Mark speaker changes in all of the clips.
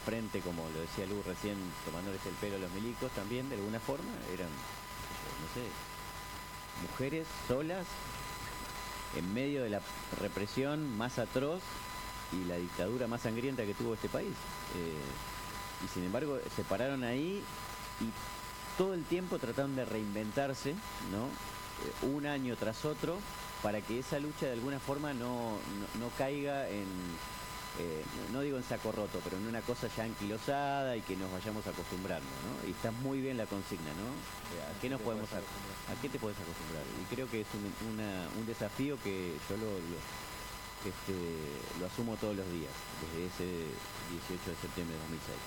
Speaker 1: frente, como lo decía Lu recién, tomándoles el pelo a los milicos, también de alguna forma eran, no sé, mujeres solas en medio de la represión más atroz y la dictadura más sangrienta que tuvo este país. Y sin embargo se pararon ahí y todo el tiempo trataron de reinventarse, ¿no? Un año tras otro, para que esa lucha de alguna forma no caiga en, no digo en saco roto, pero en una cosa ya anquilosada y que nos vayamos acostumbrando, ¿no? Y está muy bien la consigna, ¿no? ¿A qué nos podemos a qué te podés acostumbrar? Y creo que es un desafío que yo lo asumo todos los días, desde ese 18 de septiembre de 2006.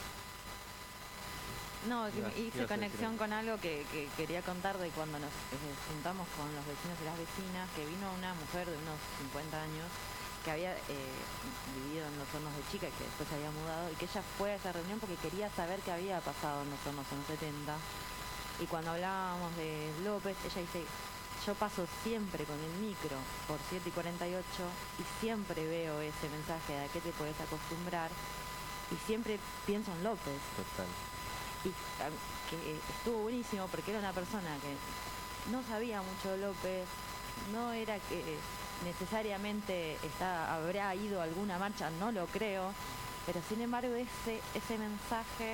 Speaker 2: No, hice conexión con algo que quería contar de cuando nos juntamos con los vecinos y las vecinas, que vino una mujer de unos 50 años que había vivido en Los Hornos de chica y que después se había mudado, y que ella fue a esa reunión porque quería saber qué había pasado en Los Hornos en los 70. Y cuando hablábamos de López, ella dice: yo paso siempre con el micro por 7:48 y siempre veo ese mensaje de a qué te podés acostumbrar, y siempre pienso en López.
Speaker 3: Total.
Speaker 2: Y que estuvo buenísimo porque era una persona que no sabía mucho de López, no era que necesariamente habrá ido a alguna marcha, no lo creo, pero sin embargo ese mensaje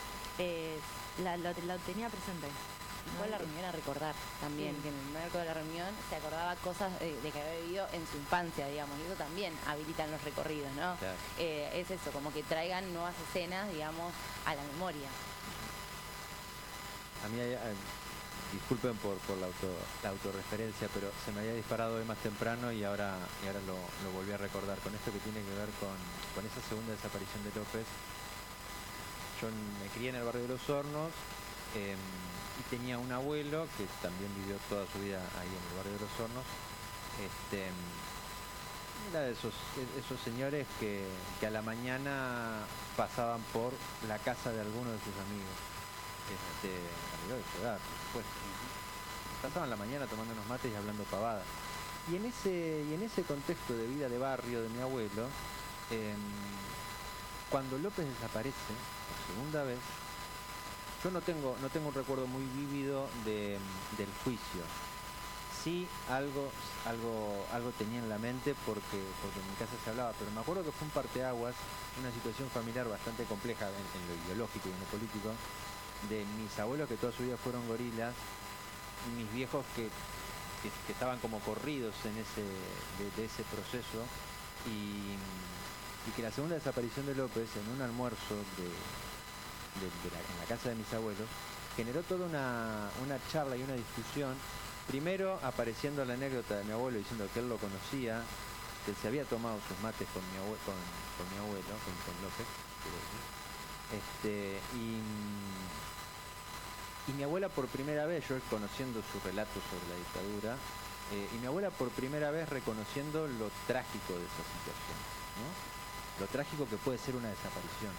Speaker 2: lo tenía presente.
Speaker 4: Fue la reunión a recordar también, sí, que en el marco de la reunión se acordaba cosas de que había vivido en su infancia, digamos, y eso también habilitan los recorridos, ¿no?
Speaker 1: Claro.
Speaker 4: Es eso, como que traigan nuevas escenas, digamos, a la memoria.
Speaker 3: A mí, disculpen por la autorreferencia, pero se me había disparado hoy más temprano y ahora lo volví a recordar con esto que tiene que ver con esa segunda desaparición de López. Yo me crié en el barrio de Los Hornos y tenía un abuelo que también vivió toda su vida ahí en el barrio de Los Hornos. Era de esos señores que a la mañana pasaban por la casa de alguno de sus amigos. Amigo de su edad, por supuesto. Pasaban la mañana tomando unos mates y hablando pavadas. Y en ese contexto de vida de barrio de mi abuelo, cuando López desaparece por segunda vez, yo no tengo un recuerdo muy vívido del juicio. Sí, algo tenía en la mente porque en mi casa se hablaba, pero me acuerdo que fue un parteaguas, una situación familiar bastante compleja en lo ideológico y en lo político, de mis abuelos que toda su vida fueron gorilas, y mis viejos que estaban como corridos de ese proceso, y que la segunda desaparición de López en un almuerzo en la casa de mis abuelos generó toda una charla y una discusión. Primero apareciendo la anécdota de mi abuelo diciendo que él lo conocía, que él se había tomado sus mates con mi abuelo, con López, y mi abuela por primera vez, yo conociendo su relato sobre la dictadura, y mi abuela por primera vez reconociendo lo trágico de esa situación, ¿no? Lo trágico que puede ser una desaparición.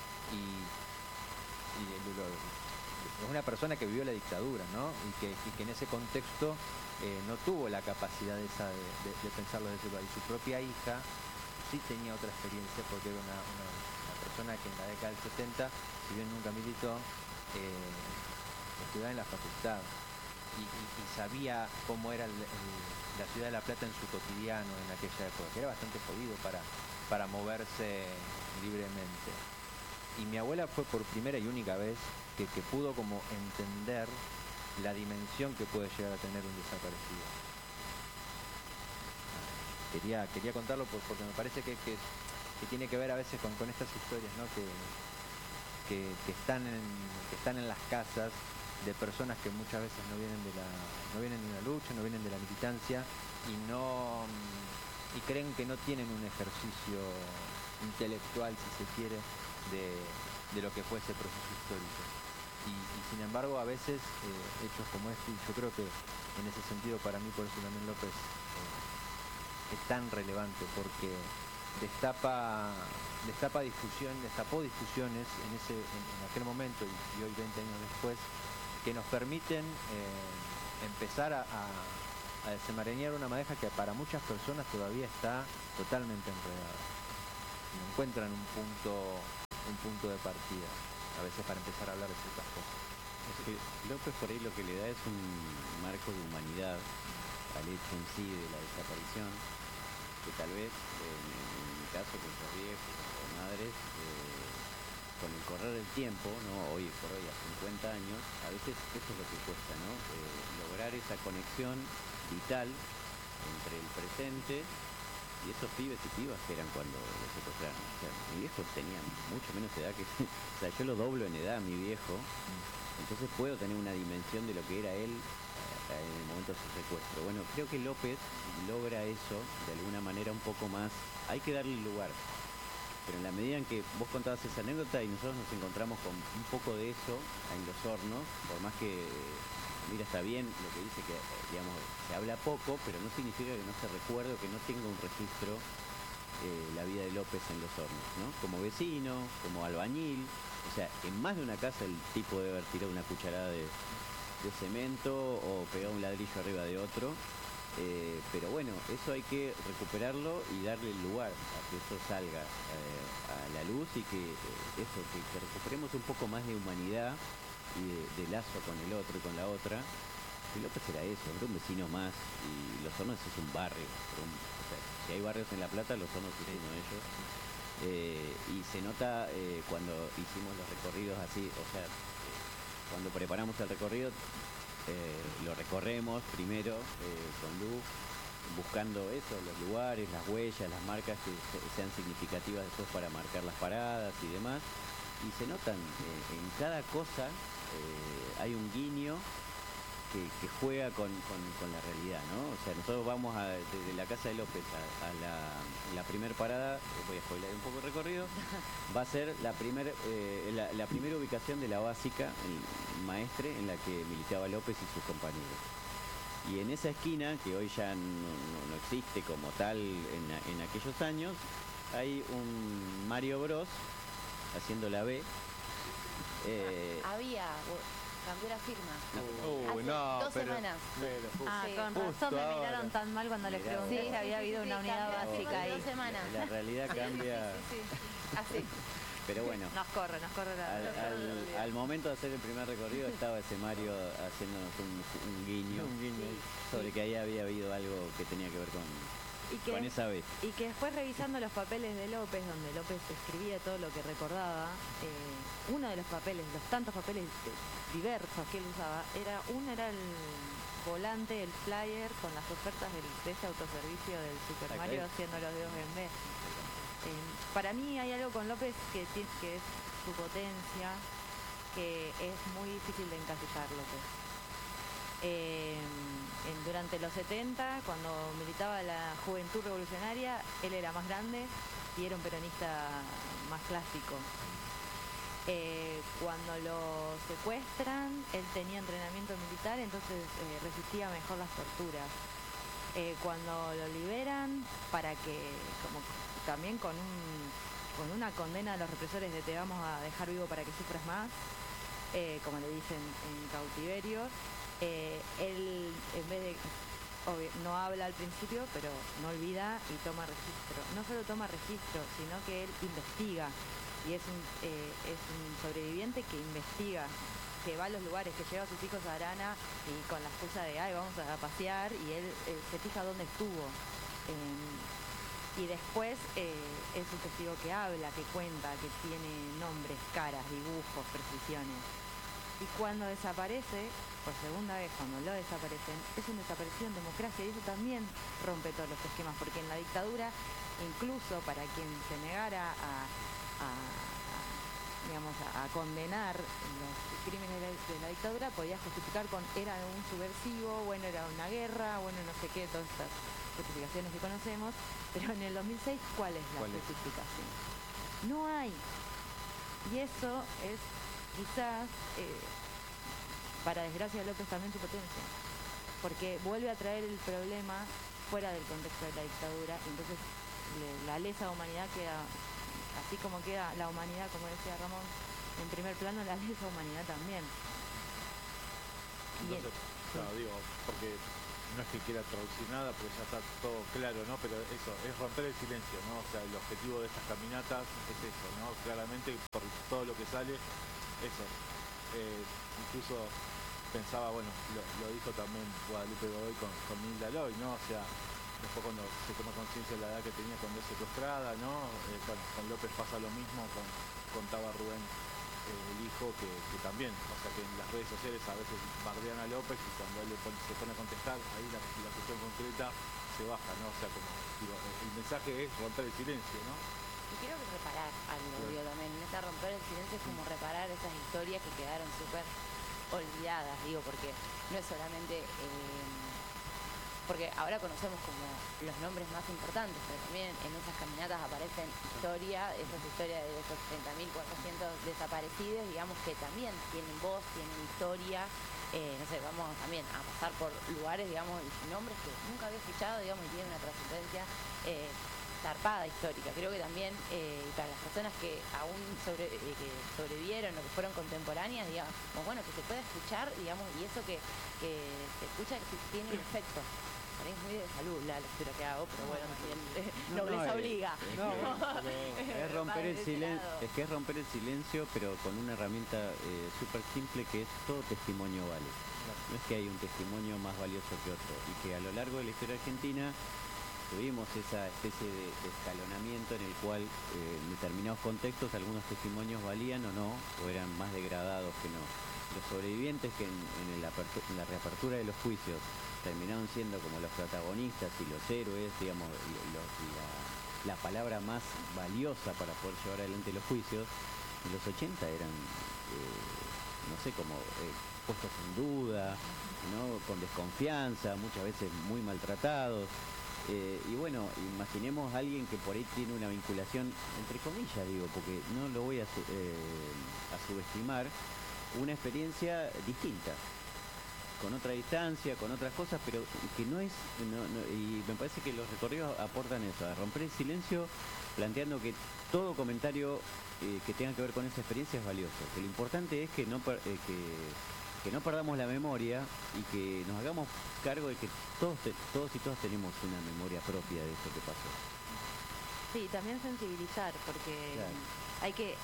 Speaker 3: Es una persona que vivió la dictadura, ¿no? Y que en ese contexto no tuvo la capacidad esa de pensarlo desde ese lugar. Y su propia hija sí tenía otra experiencia porque era una persona que en la década del 70, si bien nunca militó, estudiaba en la facultad y sabía cómo era la ciudad de La Plata en su cotidiano en aquella época, que era bastante jodido para moverse libremente. Y mi abuela fue por primera y única vez que pudo como entender la dimensión que puede llegar a tener un desaparecido. Quería contarlo porque me parece que tiene que ver a veces con estas historias, ¿no? que están en las casas de personas que muchas veces no vienen de una lucha, no vienen de la militancia y creen que no tienen un ejercicio intelectual, si se quiere, de lo que fue ese proceso histórico. Y sin embargo a veces hechos como este, y yo creo que en ese sentido para mí por eso también López es tan relevante, porque destapó discusiones en aquel momento y hoy 20 años después, que nos permiten empezar a desenmarañar una madeja que para muchas personas todavía está totalmente enredada. No encuentran un punto un punto de partida, a veces para empezar a hablar de ciertas cosas.
Speaker 1: Es que López por ahí lo que le da es un marco de humanidad al hecho en sí de la desaparición, que tal vez, en mi caso, con los viejos o madres, con el correr del tiempo, ¿no? Hoy por hoy, a 50 años, a veces eso es lo que cuesta, ¿no? Lograr esa conexión vital entre el presente y esos pibes y pibas que eran cuando los secuestraron. O sea, mi viejo tenía mucho menos edad que... O sea, yo lo doblo en edad, mi viejo. Entonces puedo tener una dimensión de lo que era él en el momento de su secuestro. Bueno, creo que López logra eso de alguna manera un poco más. Hay que darle lugar. Pero en la medida en que vos contabas esa anécdota y nosotros nos encontramos con un poco de eso en Los Hornos, por más que, mira, está bien lo que dice que, digamos, se habla poco, pero no significa que no se recuerde o que no tenga un registro la vida de López en Los Hornos, ¿no? Como vecino, como albañil, o sea, en más de una casa el tipo debe haber tirado una cucharada de cemento o pegado un ladrillo arriba de otro. Pero bueno, eso hay que recuperarlo y darle el lugar a que eso salga a la luz y que que recuperemos un poco más de humanidad y de lazo con el otro y con la otra. Y López era eso, era un vecino más, y Los Hornos es un barrio, o sea, si hay barrios en La Plata, Los Hornos es uno de ellos. Y se nota cuando hicimos los recorridos así, o sea, cuando preparamos el recorrido, lo recorremos primero con Lu, buscando eso, los lugares, las huellas, las marcas que sean significativas después para marcar las paradas y demás. Y se notan en cada cosa, hay un guiño que juega con la realidad, ¿no? O sea, nosotros vamos desde la casa de López a la primer parada, voy a spoiler un poco el recorrido, va a ser la primera ubicación de la básica, el maestre, en la que militaba López y sus compañeros. Y en esa esquina, que hoy ya no existe como tal en aquellos años, hay un Mario Bros haciendo la B.
Speaker 4: Cambió la firma.
Speaker 3: Hace
Speaker 4: 2 semanas.
Speaker 2: Sí. Con
Speaker 3: Justo
Speaker 2: razón me
Speaker 3: ahora.
Speaker 2: miraron tan mal cuando les pregunté si había habido una unidad
Speaker 4: cambió
Speaker 2: básica
Speaker 4: hace
Speaker 2: ahí.
Speaker 4: 2 semanas.
Speaker 1: La realidad cambia,
Speaker 4: Así.
Speaker 1: pero bueno.
Speaker 2: Nos corre la...
Speaker 1: Al momento de hacer el primer recorrido estaba ese Mario haciéndonos un guiño, sobre que ahí había habido algo que tenía que ver con esa vez.
Speaker 2: Y que después, revisando los papeles de López, donde López escribía todo lo que recordaba, uno de los papeles, los tantos papeles diversos que él usaba, era el volante, el flyer con las ofertas de ese autoservicio del Super Mario haciendo los dedos en B. Para mí hay algo con López que es su potencia, que es muy difícil de encasillar, López. Durante los 70, cuando militaba la Juventud Revolucionaria, él era más grande y era un peronista más clásico. Cuando lo secuestran, él tenía entrenamiento militar, entonces resistía mejor las torturas. Cuando lo liberan, para que, como también con una condena a los represores de te vamos a dejar vivo para que sufras más, como le dicen en cautiverio, él, en vez de, no habla al principio, pero no olvida y toma registro. No solo toma registro, sino que él investiga, y es un sobreviviente que investiga, que va a los lugares, que lleva a sus hijos a Arana y con la excusa de vamos a pasear, y él se fija dónde estuvo. Y después es un testigo que habla, que cuenta, que tiene nombres, caras, dibujos, precisiones. Y cuando desaparece, por segunda vez, cuando lo desaparecen, es una desaparición en democracia, y eso también rompe todos los esquemas, porque en la dictadura, incluso para quien se negara a condenar los crímenes de la dictadura, podía justificar con era un subversivo, bueno, era una guerra, bueno, no sé qué, todas estas justificaciones que conocemos, pero en el 2006, ¿cuál es la justificación? No hay. Y eso es quizás, para desgracia de López, también su potencia, porque vuelve a traer el problema fuera del contexto de la dictadura, y entonces la lesa humanidad queda, así como queda la humanidad, como decía Ramón, en primer plano, la lesa humanidad también.
Speaker 5: Entonces, porque no es que quiera traducir nada porque ya está todo claro, ¿no? Pero eso, es romper el silencio, ¿no? O sea, el objetivo de estas caminatas es eso, ¿no? Claramente por todo lo que sale, eso. Incluso pensaba, bueno, lo dijo también Guadalupe Godoy con Nilda Loy, ¿no? O sea, después cuando se toma conciencia de la edad que tenía cuando es secuestrada, ¿no? Bueno, con López pasa lo mismo, contaba Rubén, el hijo, que también, o sea que en las redes sociales a veces bardean a López y cuando él se pone a contestar, ahí la cuestión concreta se baja, ¿no? O sea, como digo, el mensaje es romper el silencio, ¿no?
Speaker 4: Y creo que reparar algo, digo, también. En esta romper el silencio es como reparar esas historias que quedaron súper olvidadas, digo, porque no es solamente... porque ahora conocemos como los nombres más importantes, pero también en esas caminatas aparecen esas historias de esos 30.400 desaparecidos, digamos, que también tienen voz, tienen historia. No sé, vamos también a pasar por lugares, digamos, nombres que nunca había escuchado, digamos, y tienen una trascendencia zarpada histórica. Creo que también para las personas que aún que sobrevivieron o que fueron contemporáneas, digamos, bueno, que se pueda escuchar, digamos, y eso que se escucha que tiene un efecto. Es muy de salud la lectura que hago, pero bueno, también no les obliga.
Speaker 1: Es romper el silencio, es que es romper el silencio, pero con una herramienta súper simple que es todo testimonio vale. No es que hay un testimonio más valioso que otro, y que a lo largo de la historia argentina tuvimos esa especie de escalonamiento en el cual en determinados contextos algunos testimonios valían o no, o eran más degradados que no. Los sobrevivientes que en la reapertura de los juicios terminaron siendo como los protagonistas y los héroes, digamos, la palabra más valiosa para poder llevar adelante los juicios, en los 80 eran, no sé, como puestos en duda, ¿no? Con desconfianza, muchas veces muy maltratados. Y bueno, imaginemos a alguien que por ahí tiene una vinculación, entre comillas digo, porque no lo voy a subestimar, una experiencia distinta, con otra distancia, con otras cosas, pero que no es, y me parece que los recorridos aportan eso, a romper el silencio, planteando que todo comentario que tenga que ver con esa experiencia es valioso, que lo importante es que no perdamos la memoria y que nos hagamos cargo de que todos y todas tenemos una memoria propia de esto que pasó.
Speaker 2: Sí, también sensibilizar, porque claro, hay que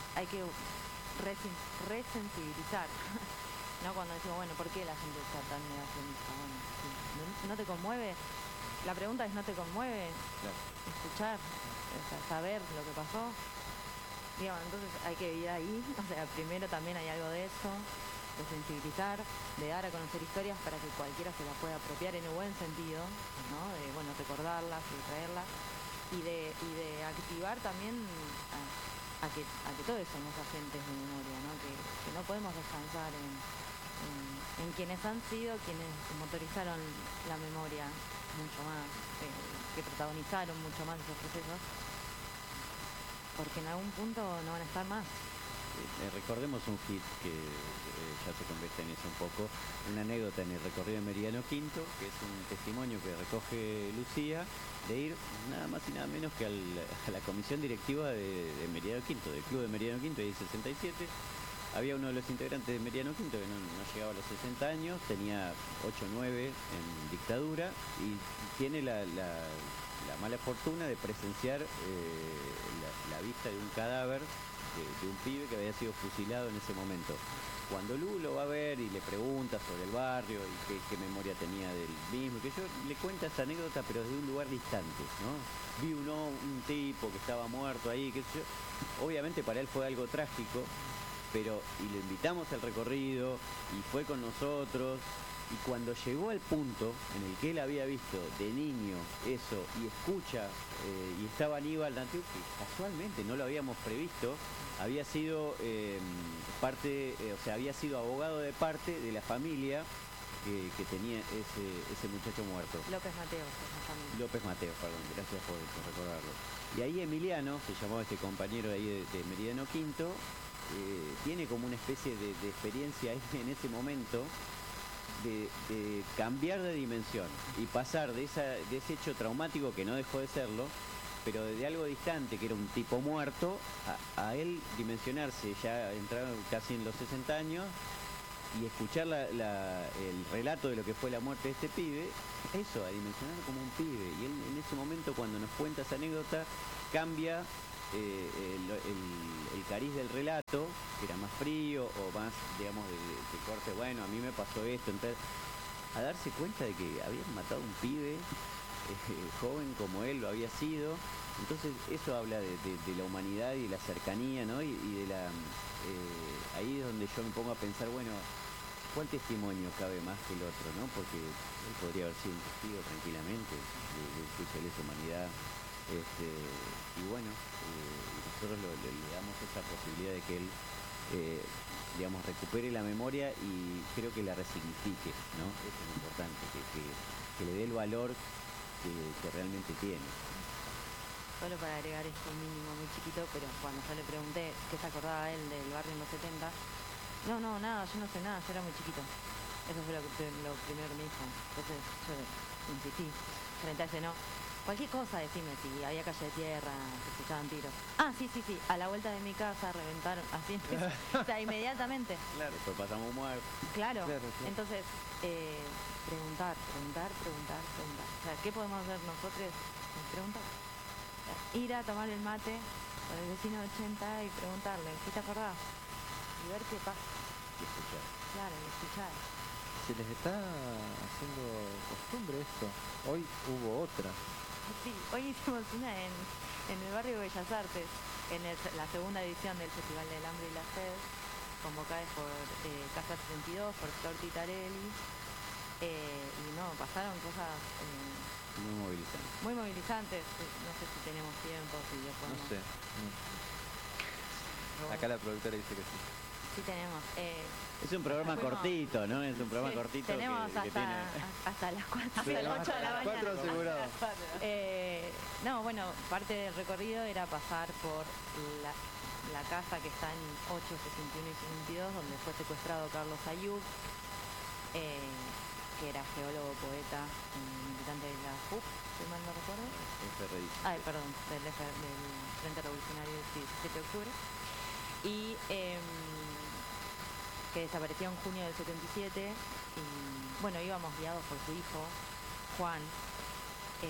Speaker 2: resensibilizar. ¿No? Cuando decimos, bueno, ¿por qué la gente está tan negacionista? Bueno, ¿no te conmueve? La pregunta es, ¿no te conmueve? Claro. Escuchar, saber lo que pasó. Digamos, entonces hay que vivir ahí. O sea, primero también hay algo de eso, de sensibilizar, de dar a conocer historias para que cualquiera se las pueda apropiar en un buen sentido, ¿no? De, bueno, recordarlas y traerlas. Y de activar también a que todos somos agentes de memoria, ¿no? Que no podemos descansar en quienes han sido quienes motorizaron la memoria mucho más, que protagonizaron mucho más esos procesos, porque en algún punto no van a estar más.
Speaker 1: Recordemos un hit que ya se convierte en eso un poco, una anécdota en el recorrido de Meridiano Quinto, que es un testimonio que recoge Lucía, de ir nada más y nada menos que a la comisión directiva de Meridiano Quinto, del club de Meridiano Quinto, de 67. Había uno de los integrantes de Meridiano Quinto que no llegaba a los 60 años, tenía 8 o 9 en dictadura y tiene la mala fortuna de presenciar la vista de un cadáver de un pibe que había sido fusilado en ese momento. Cuando Lu lo va a ver y le pregunta sobre el barrio y qué memoria tenía del mismo, que yo le cuento esa anécdota pero desde un lugar distante, ¿no? Vi un tipo que estaba muerto ahí, qué sé yo. Obviamente para él fue algo trágico, pero y le invitamos al recorrido y fue con nosotros, y cuando llegó al punto en el que él había visto de niño eso y escucha y estaba Aníbal Nantiu, que casualmente no lo habíamos previsto, había sido había sido abogado de parte de la familia que tenía ese muchacho muerto.
Speaker 2: López Mateo, esa familia.
Speaker 1: López Mateo, perdón, gracias por recordarlo. Y ahí Emiliano, se llamaba este compañero de ahí de Meridiano Quinto, tiene como una especie de experiencia en ese momento de cambiar de dimensión y pasar de ese hecho traumático, que no dejó de serlo, pero de algo distante, que era un tipo muerto, a él dimensionarse, ya entraron casi en los 60 años, y escuchar el relato de lo que fue la muerte de este pibe, eso, a dimensionar como un pibe. Y él en ese momento, cuando nos cuenta esa anécdota, cambia el cariz del relato, que era más frío o más, digamos, de corte, bueno, a mí me pasó esto, entonces, a darse cuenta de que habían matado a un pibe joven como él lo había sido. Entonces eso habla de la humanidad y de la cercanía, ¿no? Y de la ahí es donde yo me pongo a pensar, bueno, ¿cuál testimonio cabe más que el otro, no? Porque él podría haber sido un testigo tranquilamente del juicio de lesa humanidad. Y bueno, nosotros le damos esa posibilidad de que él, digamos, recupere la memoria y creo que la resignifique, ¿no? Eso es lo importante, que le dé el valor que realmente tiene.
Speaker 2: Solo para agregar esto mínimo, muy chiquito, pero cuando yo le pregunté qué se acordaba él del barrio en los 70, no, nada, yo no sé nada, yo era muy chiquito. Eso fue lo primero que me dijo. Entonces yo insistí, frente a ese no. Cualquier cosa, decime, si había calle de tierra, se escuchaban tiros. Ah, sí, a la vuelta de mi casa reventaron, así empezó. O sea, inmediatamente.
Speaker 1: Claro, después pasamos muertos.
Speaker 2: Claro. Entonces, preguntar. O sea, ¿qué podemos hacer nosotros? Preguntar. Ir a tomar el mate con el vecino de 80 y preguntarle, ¿qué te acordás? Y ver qué pasa.
Speaker 1: Y escuchar.
Speaker 2: Claro, y escuchar.
Speaker 3: Se les está haciendo costumbre esto. Hoy hubo otra.
Speaker 2: Sí, hoy hicimos una en el barrio de Bellas Artes, en la segunda edición del Festival del Hambre y la Sed, convocada por Casa 32, por Flor Titarelli. Y no, pasaron cosas muy movilizantes. No sé si tenemos tiempo, si yo podemos...
Speaker 3: No sé. Acá la productora dice que sí.
Speaker 2: Sí tenemos.
Speaker 1: Es un programa cortito, ¿no? Es un programa cortito.
Speaker 2: Tenemos
Speaker 1: que
Speaker 2: hasta,
Speaker 1: tiene...
Speaker 2: hasta las 4, hasta las 8 de la mañana.
Speaker 3: 4 asegurado.
Speaker 2: No, bueno, parte del recorrido era pasar por la casa que está en 8, 61 y 62, donde fue secuestrado Carlos Ayub, que era geólogo, poeta, militante de la FUP, si mal no recuerdo. Perdón, del Frente Revolucionario del 17 de octubre. Y que desapareció en junio del 77. Y bueno, íbamos guiados por su hijo, Juan, que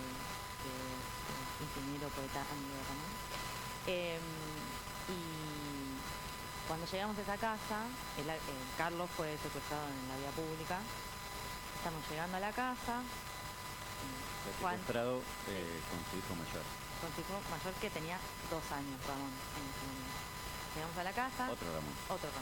Speaker 2: es ingeniero, poeta, amigo de Ramón. Y cuando llegamos a esa casa, Carlos fue secuestrado en la vía pública. Estamos llegando a la casa.
Speaker 1: Juan, secuestrado con su hijo mayor.
Speaker 2: Con su hijo mayor, que tenía 2 años, Ramón, en ese momento. Llegamos a la casa.
Speaker 1: Otro Ramón.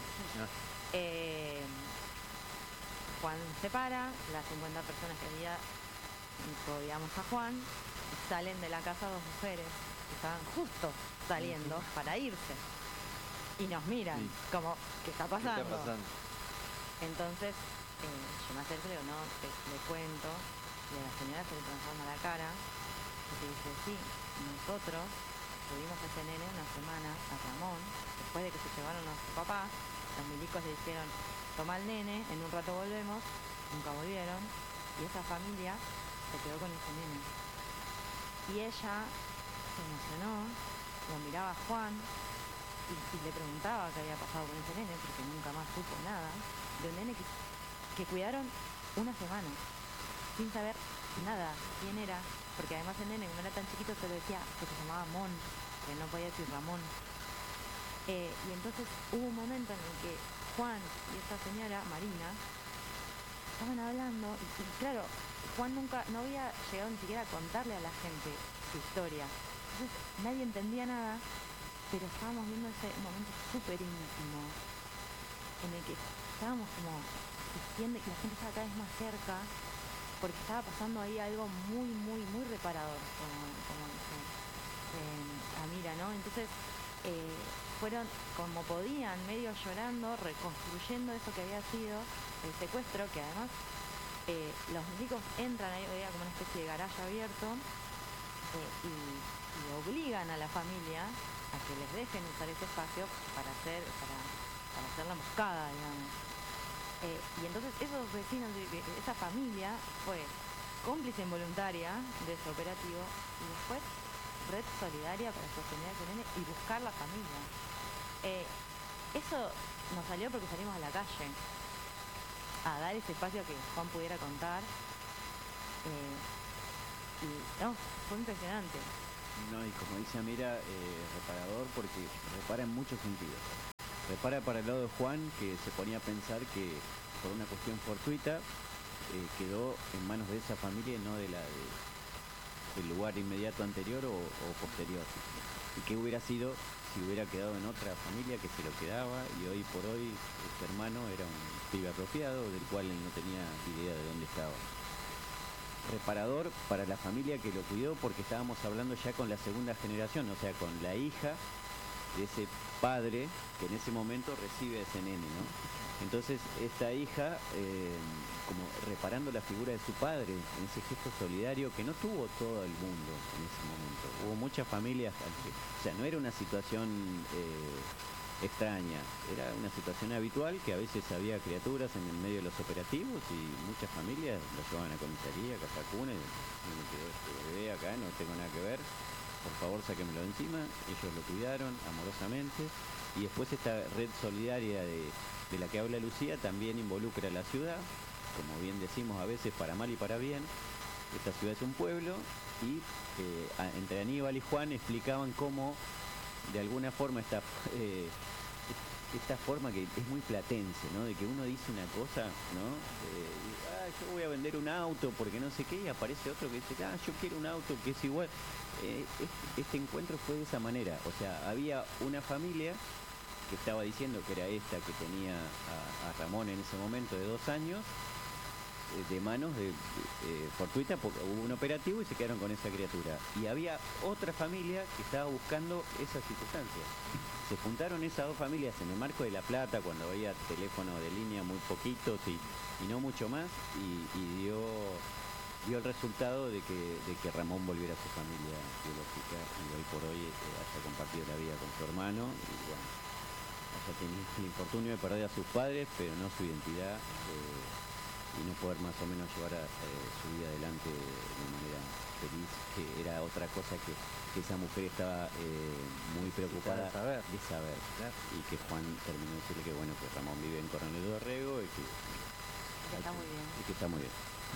Speaker 2: Juan se para, las 50 personas que había rodeamos a Juan, y salen de la casa 2 mujeres que estaban justo saliendo para irse. Y nos miran, como, ¿qué está pasando?
Speaker 3: ¿Qué está pasando?
Speaker 2: Entonces, yo me acerco y le digo, no, le cuento, y a la señora se le transforma la cara, y te dice, sí, nosotros tuvimos a ese nene una semana, a Ramón, después de que se llevaron a su papá, los milicos le dijeron, toma al nene, en un rato volvemos, nunca volvieron, y esa familia se quedó con ese nene. Y ella se emocionó, lo miraba a Juan, y le preguntaba qué había pasado con ese nene, porque nunca más supo nada, de un nene que cuidaron una semana, sin saber nada, quién era, porque además el nene, como era tan chiquito, se lo decía que se llamaba Mon, que no podía decir Ramón. Y entonces hubo un momento en el que Juan y esta señora, Marina, estaban hablando, y claro, Juan no había llegado ni siquiera a contarle a la gente su historia. Entonces nadie entendía nada, pero estábamos viendo ese momento súper íntimo, en el que estábamos como sintiendo que la gente estaba cada vez más cerca, porque estaba pasando ahí algo muy reparador, como dice Amira, ¿no? Entonces fueron como podían, medio llorando, reconstruyendo eso que había sido el secuestro, que además los milicos entran ahí, había como una especie de garaje abierto, y obligan a la familia a que les dejen usar ese espacio para hacer la emboscada, digamos. Y entonces esos vecinos, esa familia fue cómplice involuntaria de ese operativo y después red solidaria para sostener a ese nene y buscar la familia. Eso nos salió porque salimos a la calle. a dar ese espacio a que Juan pudiera contar. Y no, fue impresionante.
Speaker 1: No, y como dice Amira, reparador porque repara en muchos sentidos. Repara para el lado de Juan, que se ponía a pensar que por una cuestión fortuita quedó en manos de esa familia y no del lugar inmediato anterior o posterior. Y qué hubiera sido si hubiera quedado en otra familia que se lo quedaba, y hoy por hoy su hermano era un pibe apropiado del cual él no tenía idea de dónde estaba. Reparador para la familia que lo cuidó, porque estábamos hablando ya con la segunda generación, o sea, con la hija de ese padre que en ese momento recibe a ese nene, ¿no? Entonces esta hija, como reparando la figura de su padre, en ese gesto solidario que no tuvo todo el mundo en ese momento. Hubo muchas familias, o sea, no era una situación extraña, era una situación habitual, que a veces había criaturas en el medio de los operativos y muchas familias lo llevaban a comisaría, casa cuna, y me quedó este bebé acá, no tengo nada que ver, por favor sáquenmelo de encima. Ellos lo cuidaron amorosamente, y después esta red solidaria de la que habla Lucía también involucra a la ciudad, como bien decimos a veces para mal y para bien. Esta ciudad es un pueblo, y entre Aníbal y Juan explicaban cómo de alguna forma esta forma que es muy platense, ¿no? De que uno dice una cosa, ¿no? Yo voy a vender un auto porque no sé qué, y aparece otro que dice, yo quiero un auto que es igual. Este encuentro fue de esa manera, o sea, había una familia que estaba diciendo que era esta que tenía a Ramón en ese momento de 2 años, de manos fortuita, porque hubo un operativo y se quedaron con esa criatura. Y había otra familia que estaba buscando esas circunstancias. Se juntaron esas dos familias en el marco de La Plata, cuando había teléfono de línea muy poquitos y no mucho más, y dio el resultado de que Ramón volviera a su familia biológica, y hoy por hoy haya compartido la vida con su hermano, y bueno, haya tenido el infortunio de perder a sus padres, pero no su identidad, y no poder más o menos llevar su vida adelante de manera feliz, que era otra cosa que esa mujer estaba muy preocupada de saber, ¿verdad? Y que Juan terminó de decirle que bueno, que Ramón vive en Coronel Dorrego y que
Speaker 2: está muy bien.
Speaker 1: Y que está muy bien.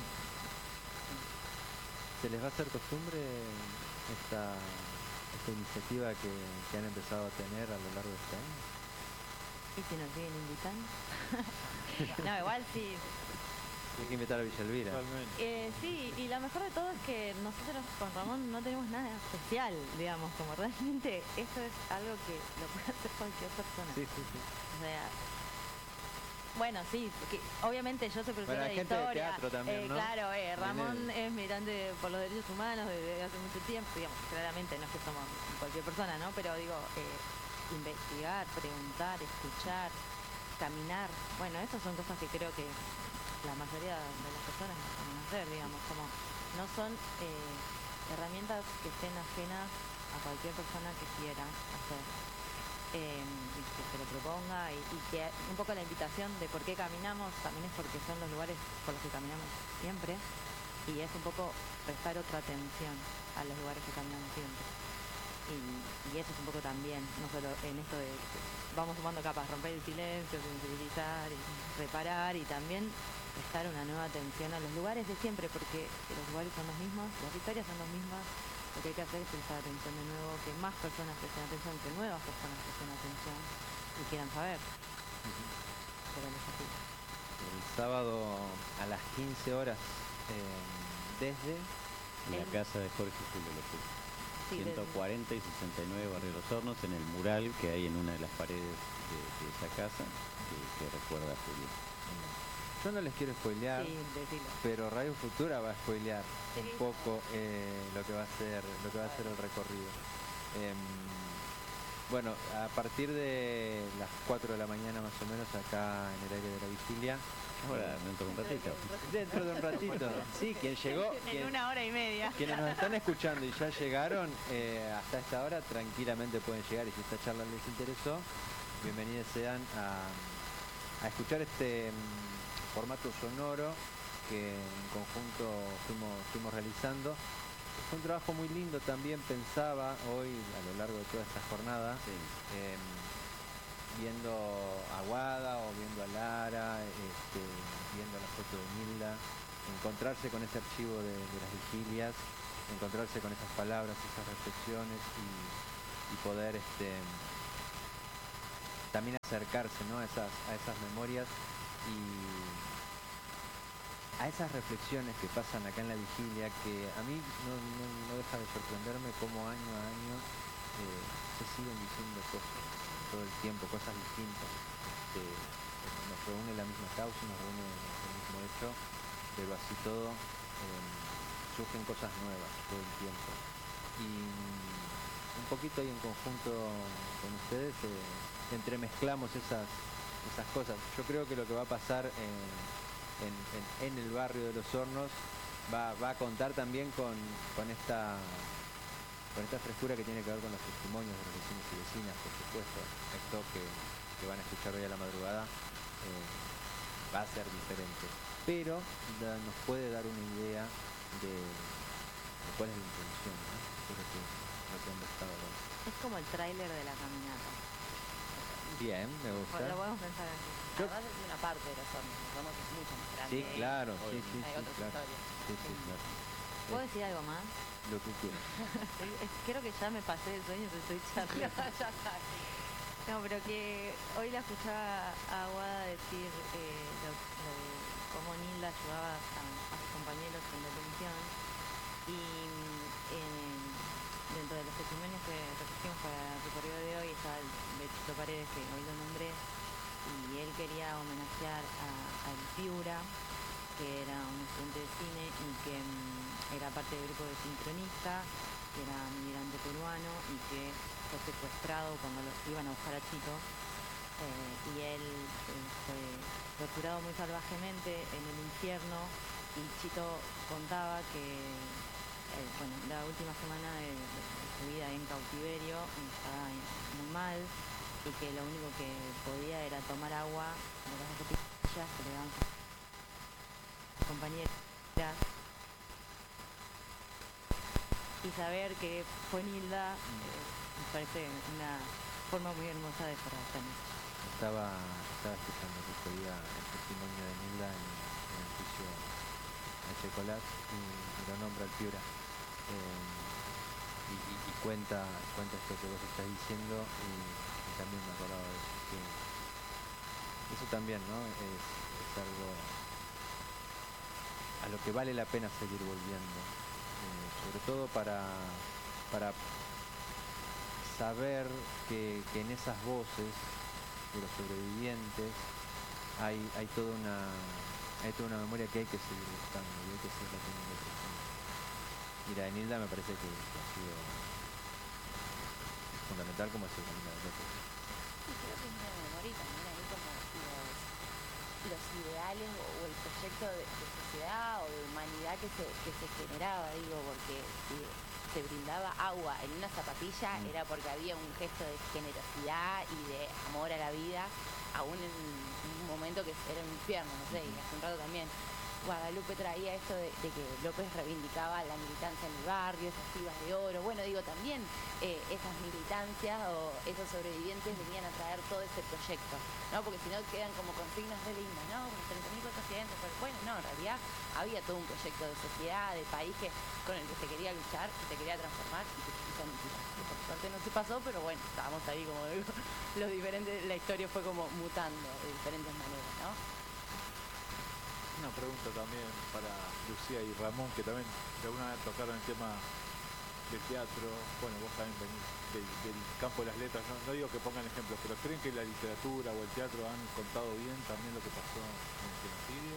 Speaker 3: ¿Se les va a hacer costumbre esta iniciativa que han empezado a tener a lo largo de este año?
Speaker 2: ¿Y si nos siguen invitando? No, igual sí.
Speaker 3: Hay que invitar a Villa Elvira.
Speaker 2: Sí, y lo mejor de todo es que nosotros con Ramón no tenemos nada especial, digamos, como realmente esto es algo que lo puede hacer cualquier persona.
Speaker 3: Sí.
Speaker 2: O sea, bueno, sí, porque obviamente yo soy profesora de
Speaker 3: gente
Speaker 2: historia.
Speaker 3: de teatro también, ¿no?
Speaker 2: Claro, Ramón es militante por los derechos humanos desde hace mucho tiempo, digamos, claramente no es que somos cualquier persona, ¿no? Pero digo, investigar, preguntar, escuchar, caminar, bueno, estas son cosas que creo que la mayoría de las personas no saben hacer, digamos, como no son herramientas que estén ajenas a cualquier persona que quiera hacer, y que se lo proponga, y que un poco la invitación de por qué caminamos también es porque son los lugares por los que caminamos siempre, y es un poco prestar otra atención a los lugares que caminamos siempre. Y eso es un poco también, no solo en esto de vamos sumando capas, romper el silencio, sensibilizar y reparar, y también prestar una nueva atención a los lugares de siempre, porque los lugares son los mismos, las historias son las mismas, lo que hay que hacer es prestar atención de nuevo, que más personas presten atención, que nuevas personas presten atención y quieran saber. Pero no es así.
Speaker 3: El sábado a las 15 horas desde
Speaker 1: la casa de Jorge Julio López.
Speaker 2: Sí,
Speaker 1: 140 y 69 Barrio Los Hornos, en el mural que hay en una de las paredes de esa casa que recuerda a Julio.
Speaker 3: Yo no les quiero spoilear,
Speaker 2: sí,
Speaker 3: pero Radio Futura va a spoilear
Speaker 2: Sí.
Speaker 3: un poco lo que va a ser el recorrido. Bueno, a partir de las 4 de la mañana más o menos acá en el aire de la vigilia.
Speaker 1: Ahora, dentro de un ratito.
Speaker 3: Dentro de un ratito. Sí, quien llegó.
Speaker 2: En 1 hora y media.
Speaker 3: Quienes nos están escuchando y ya llegaron, hasta esta hora tranquilamente pueden llegar, y si esta charla les interesó, bienvenidos sean a escuchar este formato sonoro que en conjunto fuimos realizando. Fue un trabajo muy lindo también, pensaba hoy a lo largo de toda esta jornada, viendo a Guada o viendo a Lara, viendo la foto de Nilda, encontrarse con ese archivo de las vigilias, encontrarse con esas palabras, esas reflexiones y poder también acercarse, ¿no?, a esas memorias y a esas reflexiones que pasan acá en la vigilia, que a mí no deja de sorprenderme cómo año a año se siguen diciendo cosas todo el tiempo, cosas distintas. Nos reúne la misma causa, nos reúne el mismo hecho, pero así todo surgen cosas nuevas todo el tiempo. Y un poquito ahí en conjunto con ustedes entremezclamos esas cosas. Yo creo que lo que va a pasar en el barrio de Los Hornos va a contar también con esta frescura que tiene que ver con los testimonios de los vecinos y vecinas, por supuesto. Esto que van a escuchar hoy a la madrugada va a ser diferente, pero nos puede dar una idea de cuál es la intención, ¿no? Creo que lo que han buscado hoy.
Speaker 2: Es como el tráiler de la caminata.
Speaker 3: Bien, me gusta.
Speaker 2: Lo podemos pensar así.
Speaker 4: Además es una parte de Los Hornos es mucho más grande.
Speaker 3: Sí, claro, sí,
Speaker 4: Hay otras
Speaker 3: claro.
Speaker 4: historias.
Speaker 3: Sí, claro.
Speaker 2: ¿Puedo decir algo más?
Speaker 3: Lo que quieras.
Speaker 2: Creo que ya me pasé de sueño, te estoy charlando.
Speaker 4: Ya está.
Speaker 2: No, pero que hoy la escuchaba a Aguada decir lo de cómo Nilda ayudaba a sus compañeros en detención y dentro de los testimonios que recogimos para el recorrido de hoy estaba el Betito Paredes, que hoy lo nombré, y él quería homenajear al Piura, que era un estudiante de cine y que era parte del grupo de Sincronista, que era migrante peruano y que fue secuestrado cuando lo iban a buscar a Chito, y él fue torturado muy salvajemente en el infierno, y Chito contaba que la última semana de su vida en cautiverio estaba muy mal y que lo único que podía era tomar agua de las botellas que le daban sus compañeras, y saber que fue Nilda me parece una forma muy hermosa de cerrar también.
Speaker 3: Estaba escuchando que día el testimonio de Nilda en el juicio a Checolat y lo nombra el Piura. Y cuenta esto que vos estás diciendo y también me acordaba de eso, que eso también, ¿no?, es algo a lo que vale la pena seguir volviendo, sobre todo para saber que en esas voces de los sobrevivientes hay toda una memoria que hay que seguir buscando y hay que seguirla teniendo presente. Y la de Nilda me parece que ha sido fundamental, como es el camino de López.
Speaker 4: Y creo que es una memoria y también ahí como los ideales o el proyecto de sociedad o de humanidad que se generaba, digo, porque se brindaba agua en una zapatilla era porque había un gesto de generosidad y de amor a la vida, aún en un momento que era un infierno, no sé, y hace un rato también Guadalupe traía esto de que López reivindicaba la militancia en el barrio, esas pibas de oro. Bueno, digo, también esas militancias o esos sobrevivientes venían a traer todo ese proyecto, ¿no? Porque si no quedan como consignas de lindas, ¿no? Como 30.400, pero bueno, no, en realidad había todo un proyecto de sociedad, de país con el que se quería luchar, que se quería transformar y que se quiso aniquilar. Que por suerte no se pasó, pero bueno, estábamos ahí, como digo, la historia fue como mutando de diferentes maneras, ¿no?
Speaker 5: Una pregunta también para Lucía y Ramón, que también de alguna vez tocaron el tema del teatro. Bueno, vos también venís del campo de las letras, no digo que pongan ejemplos, pero ¿creen que la literatura o el teatro han contado bien también lo que pasó en el genocidio?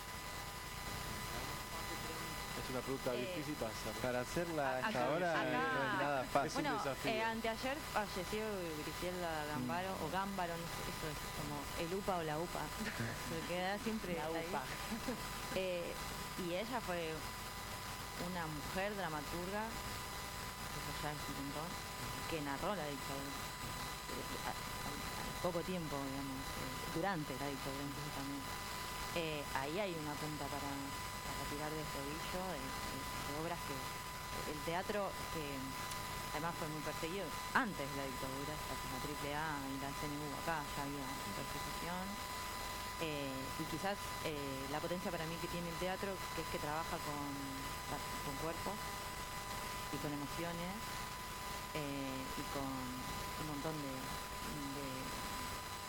Speaker 5: Es una pregunta difícil para hacer.
Speaker 3: Para hacerla a esta
Speaker 2: Acá-
Speaker 3: hora
Speaker 2: acá-
Speaker 3: no es nada fácil.
Speaker 5: un
Speaker 2: Bueno,
Speaker 5: desafío.
Speaker 2: anteayer falleció Griselda Gambaro, o Gámbaro, no sé, eso es como el UPA o la UPA, se queda siempre
Speaker 4: La
Speaker 2: ahí.
Speaker 4: UPA.
Speaker 2: Y ella fue una mujer dramaturga, eso ya es un montón, que narró la dictadura al poco tiempo, digamos, durante la dictadura incluso también. Ahí hay una punta para tirar de tobillo de obras que el teatro, que además fue muy perseguido antes de la dictadura, la AAA y la CNU acá ya había persecución, Y quizás la potencia para mí que tiene el teatro, que es que trabaja con cuerpos y con emociones y con un montón de